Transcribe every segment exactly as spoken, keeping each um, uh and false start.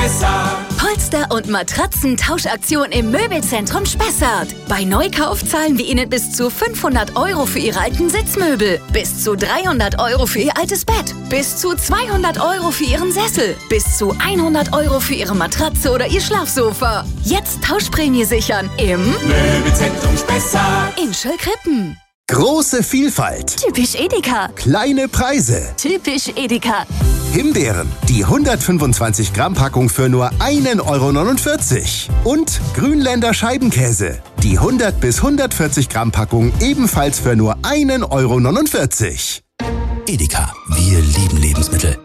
besser. Polster- und Matratzentauschaktion im Möbelzentrum Spessart. Bei Neukauf zahlen wir Ihnen bis zu fünfhundert Euro für Ihre alten Sitzmöbel, bis zu dreihundert Euro für Ihr altes Bett, bis zu zweihundert Euro für Ihren Sessel, bis zu hundert Euro für Ihre Matratze oder Ihr Schlafsofa. Jetzt Tauschprämie sichern im Möbelzentrum Spessart. in Schöllkrippen. Große Vielfalt. Typisch Edeka. Kleine Preise. Typisch Edeka. Himbeeren, die hundertfünfundzwanzig Gramm Packung für nur ein Euro neunundvierzig. Und Grünländer Scheibenkäse, die hundert bis hundertvierzig Gramm Packung ebenfalls für nur ein Euro neunundvierzig. Edeka, wir lieben Lebensmittel.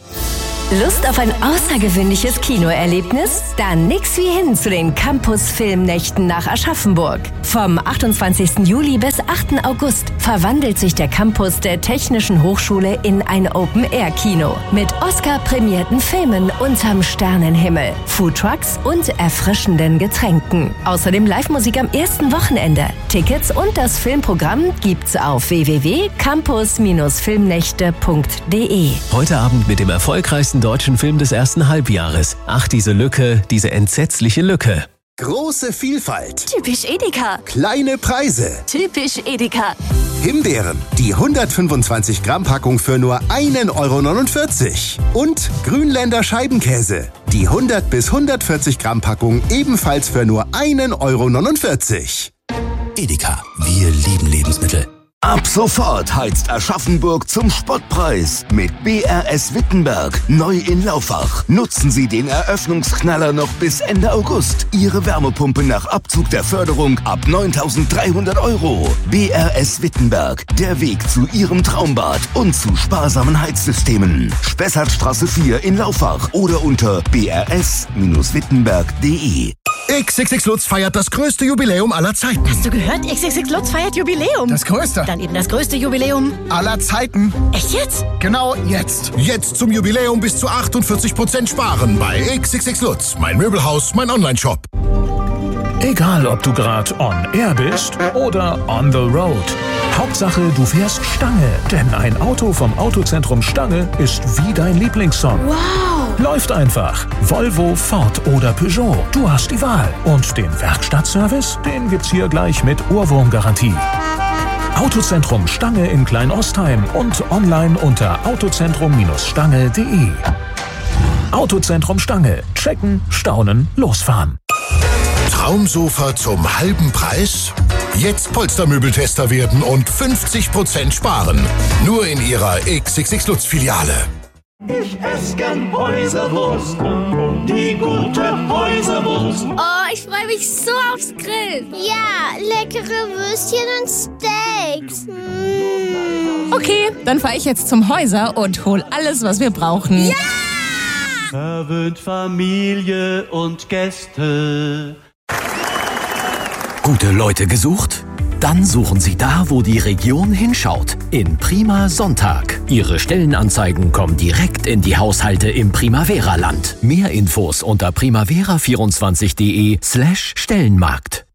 Lust auf ein außergewöhnliches Kinoerlebnis? Dann nix wie hin zu den Campus-Filmnächten nach Aschaffenburg. Vom achtundzwanzigsten Juli bis achten August verwandelt sich der Campus der Technischen Hochschule in ein Open-Air-Kino mit Oscar-prämierten Filmen unterm Sternenhimmel, Foodtrucks und erfrischenden Getränken. Außerdem Live-Musik am ersten Wochenende. Tickets und das Filmprogramm gibt's auf w w w punkt campus filmnächte punkt de. Heute Abend mit dem erfolgreichsten deutschen Film des ersten Halbjahres. Ach, diese Lücke, diese entsetzliche Lücke. Große Vielfalt. Typisch Edeka. Kleine Preise. Typisch Edeka. Himbeeren, die hundertfünfundzwanzig Gramm Packung für nur ein Euro neunundvierzig. Und Grünländer Scheibenkäse, die hundert bis hundertvierzig Gramm Packung ebenfalls für nur ein Euro neunundvierzig. Edeka, wir lieben Lebensmittel. Ab sofort heizt Aschaffenburg zum Spottpreis mit B R S Wittenberg. Neu in Laufach. Nutzen Sie den Eröffnungsknaller noch bis Ende August. Ihre Wärmepumpe nach Abzug der Förderung ab neuntausenddreihundert Euro. B R S Wittenberg. Der Weg zu Ihrem Traumbad und zu sparsamen Heizsystemen. Spessartstraße vier in Laufach oder unter b r s wittenberg punkt de. X X X Lutz feiert das größte Jubiläum aller Zeiten. Hast du gehört? X X X Lutz feiert Jubiläum. Das größte. Dann eben das größte Jubiläum aller Zeiten. Echt jetzt? Genau jetzt. Jetzt zum Jubiläum bis zu achtundvierzig Prozent sparen bei X X X Lutz. Mein Möbelhaus, mein Online-Shop. Egal, ob du gerade on air bist oder on the road. Hauptsache, du fährst Stange. Denn ein Auto vom Autozentrum Stange ist wie dein Lieblingssong. Wow. Läuft einfach. Volvo, Ford oder Peugeot. Du hast die Wahl. Und den Werkstattservice, den gibt's hier gleich mit Ohrwurmgarantie. Autozentrum Stange in Kleinostheim und online unter autozentrum Stange punkt de. Autozentrum Stange. Checken, staunen, losfahren. Traumsofa zum halben Preis? Jetzt Polstermöbeltester werden und fünfzig Prozent sparen. Nur in Ihrer X X X Lutz Filiale. Ich esse gern Häuserwurst, die gute Häuserwurst. Oh, ich freue mich so aufs Grill. Ja, leckere Würstchen und Steaks. Mmh. Okay, dann fahre ich jetzt zum Häuser und hol alles, was wir brauchen. Ja! Verwöhnt Familie und Gäste. Gute Leute gesucht? Dann suchen Sie da, wo die Region hinschaut. In Prima Sonntag. Ihre Stellenanzeigen kommen direkt in die Haushalte im Primavera-Land. Mehr Infos unter primavera vierundzwanzig punkt de slash Stellenmarkt.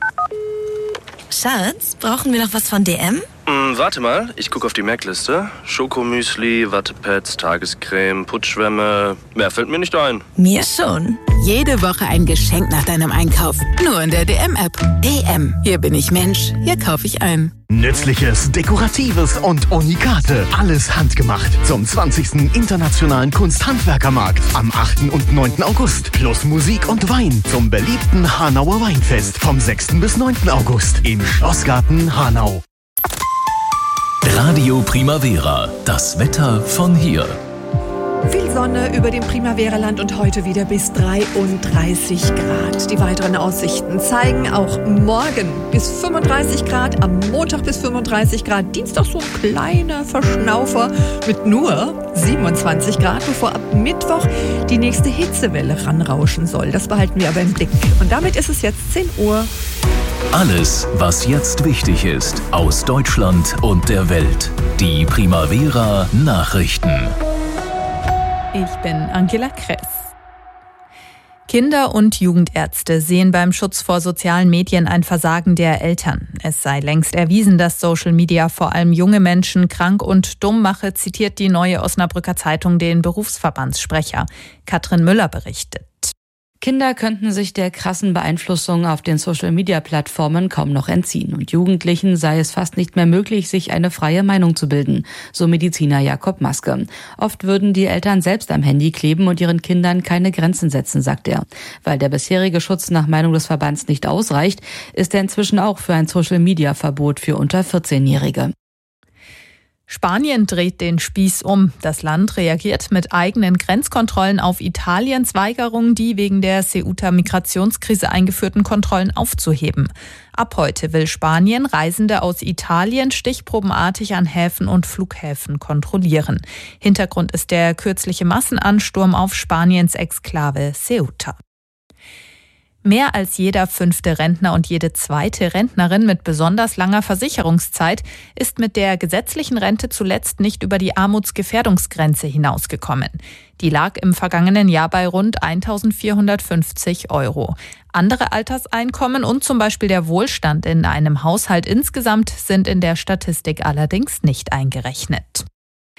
Schatz, brauchen wir noch was von D M? Mm, warte mal, ich gucke auf die Merkliste. Schokomüsli, Wattepads, Tagescreme, Putzschwämme. Mehr fällt mir nicht ein. Mir schon. Jede Woche ein Geschenk nach deinem Einkauf. Nur in der D M-App. D M. Hier bin ich Mensch. Hier kaufe ich ein. Nützliches, Dekoratives und Unikate. Alles handgemacht. Zum zwanzigsten Internationalen Kunsthandwerkermarkt am achten und neunten August. Plus Musik und Wein zum beliebten Hanauer Weinfest vom sechsten bis neunten August im Schlossgarten Hanau. Radio Primavera. Das Wetter von hier. Viel Sonne über dem Primavera-Land und heute wieder bis dreiunddreißig Grad. Die weiteren Aussichten zeigen auch morgen bis fünfunddreißig Grad, am Montag bis fünfunddreißig Grad, Dienstag so ein kleiner Verschnaufer mit nur siebenundzwanzig Grad, bevor ab Mittwoch die nächste Hitzewelle ranrauschen soll. Das behalten wir aber im Blick. Und damit ist es jetzt zehn Uhr. Alles, was jetzt wichtig ist, aus Deutschland und der Welt. Die Primavera Nachrichten. Ich bin Angela Kress. Kinder- und Jugendärzte sehen beim Schutz vor sozialen Medien ein Versagen der Eltern. Es sei längst erwiesen, dass Social Media vor allem junge Menschen krank und dumm mache, zitiert die Neue Osnabrücker Zeitung den Berufsverbandssprecher. Katrin Müller berichtet. Kinder könnten sich der krassen Beeinflussung auf den Social-Media-Plattformen kaum noch entziehen. Und Jugendlichen sei es fast nicht mehr möglich, sich eine freie Meinung zu bilden, so Mediziner Jakob Maske. Oft würden die Eltern selbst am Handy kleben und ihren Kindern keine Grenzen setzen, sagt er. Weil der bisherige Schutz nach Meinung des Verbands nicht ausreicht, ist er inzwischen auch für ein Social-Media-Verbot für unter vierzehnjährige. Spanien dreht den Spieß um. Das Land reagiert mit eigenen Grenzkontrollen auf Italiens Weigerung, die wegen der Ceuta-Migrationskrise eingeführten Kontrollen aufzuheben. Ab heute will Spanien Reisende aus Italien stichprobenartig an Häfen und Flughäfen kontrollieren. Hintergrund ist der kürzliche Massenansturm auf Spaniens Exklave Ceuta. Mehr als jeder fünfte Rentner und jede zweite Rentnerin mit besonders langer Versicherungszeit ist mit der gesetzlichen Rente zuletzt nicht über die Armutsgefährdungsgrenze hinausgekommen. Die lag im vergangenen Jahr bei rund eintausendvierhundertfünfzig Euro. Andere Alterseinkommen und zum Beispiel der Wohlstand in einem Haushalt insgesamt sind in der Statistik allerdings nicht eingerechnet.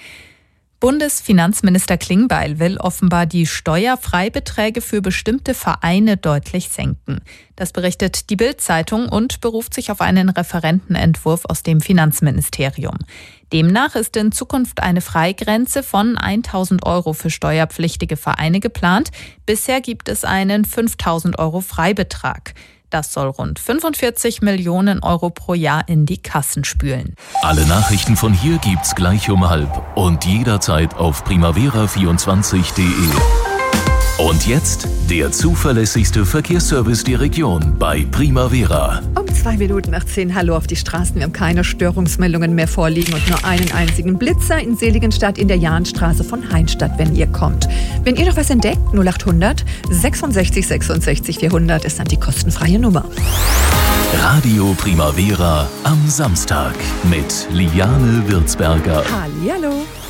Bundesfinanzminister Klingbeil will offenbar die Steuerfreibeträge für bestimmte Vereine deutlich senken. Das berichtet die Bild-Zeitung und beruft sich auf einen Referentenentwurf aus dem Finanzministerium. Demnach ist in Zukunft eine Freigrenze von eintausend Euro für steuerpflichtige Vereine geplant. Bisher gibt es einen fünftausend Euro Freibetrag. Das soll rund fünfundvierzig Millionen Euro pro Jahr in die Kassen spülen. Alle Nachrichten von hier gibt's gleich um halb und jederzeit auf primavera vierundzwanzig punkt de. Und jetzt der zuverlässigste Verkehrsservice der Region bei Primavera. Um zwei Minuten nach zehn. Hallo auf die Straßen. Wir haben keine Störungsmeldungen mehr vorliegen und nur einen einzigen Blitzer in Seligenstadt in der Jahnstraße von Heinstadt, wenn ihr kommt. Wenn ihr noch was entdeckt, null achthundert sechsundsechzig sechsundsechzig vierhundert ist dann die kostenfreie Nummer. Radio Primavera am Samstag mit Liane Würzberger. Hallihallo.